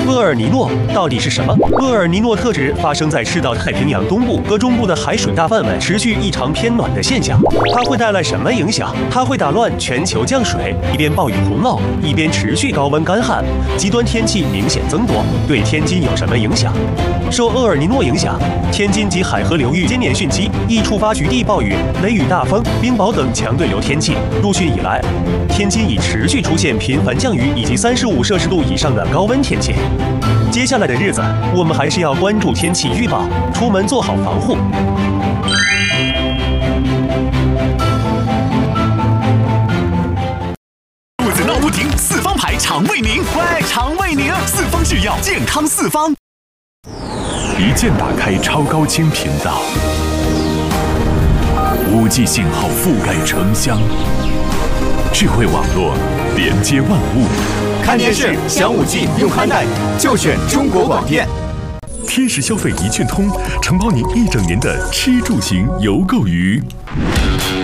厄尔尼诺到底是什么？厄尔尼诺特指发生在赤道太平洋东部和中部的海水大范围持续异常偏暖的现象。它会带来什么影响？它会打乱全球降水，一边暴雨洪涝，一边持续高温干旱，极端天气明显增多。对天津有什么影响？受厄尔尼诺影响，天津及海河流域今年汛期易触发局地暴雨、雷雨大风、冰雹等强对流天气。入汛以来，天津已持续出现频繁降雨以及35°C以上的高温天气。接下来的日子，我们还是要关注天气预报，出门做好防护。 肚子闹不停，四方牌肠胃宁，喂，肠胃宁，四方制药，健康四方。一键打开超高清频道，5G 信号覆盖城乡，智慧网络连接万物。 看电视享5G，用宽带就选中国广电。 天时消费一券通，承包您一整年的吃住行游购娱。